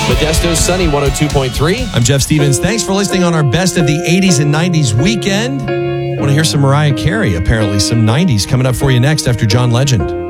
Modesto's Sunny 102.3. I'm Jeff Stevens. Thanks for listening on our Best of the 80s and 90s weekend. Want to hear some Mariah Carey? Apparently some 90s coming up for you next after John Legend.